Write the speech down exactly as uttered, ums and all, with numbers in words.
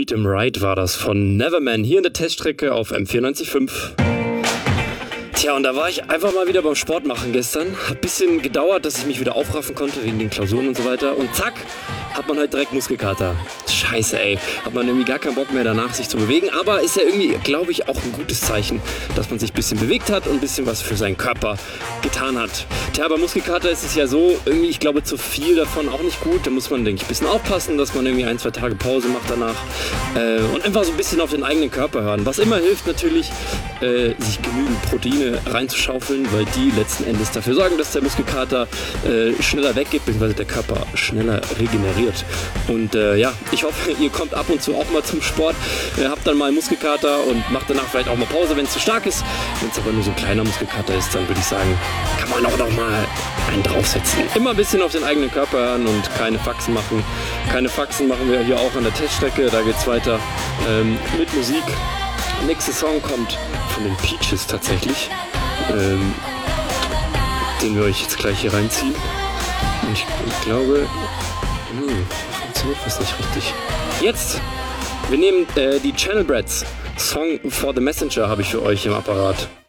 Treat 'em Right war das von Neverman hier in der Teststrecke auf M vierundneunzig Komma fünf. Tja, und da war ich einfach mal wieder beim Sport machen gestern. Hat ein bisschen gedauert, dass ich mich wieder aufraffen konnte wegen den Klausuren und so weiter. Und zack, hat man halt direkt Muskelkater. Scheiße, ey. Hat man irgendwie gar keinen Bock mehr danach, sich zu bewegen. Aber ist ja irgendwie, glaube ich, auch ein gutes Zeichen, dass man sich ein bisschen bewegt hat und ein bisschen was für seinen Körper getan hat. Tja, bei Muskelkater ist es ja so, irgendwie, ich glaube, zu viel davon auch nicht gut. Da muss man, denke ich, ein bisschen aufpassen, dass man irgendwie ein, zwei Tage Pause macht danach. Äh, und einfach so ein bisschen auf den eigenen Körper hören. Was immer hilft natürlich, äh, sich genügend Proteine reinzuschaufeln, weil die letzten Endes dafür sorgen, dass der Muskelkater äh, schneller weggeht, beziehungsweise der Körper schneller regeneriert. Und äh, ja, ich hoffe, ihr kommt ab und zu auch mal zum Sport, äh, habt dann mal einen Muskelkater und macht danach vielleicht auch mal Pause, wenn es zu stark ist. Wenn es aber nur so ein kleiner Muskelkater ist, dann würde ich sagen, kann man auch noch mal einen draufsetzen. Immer ein bisschen auf den eigenen Körper hören und keine Faxen machen. Keine Faxen machen wir hier auch an der Teststrecke, da geht es weiter ähm, mit Musik. Der nächste Song kommt von den Peaches tatsächlich, ähm, den wir euch jetzt gleich hier reinziehen. Und ich, ich glaube, hm, funktioniert was nicht richtig. Jetzt, wir nehmen äh, die Channel Brats. Song for the Messenger habe ich für euch im Apparat.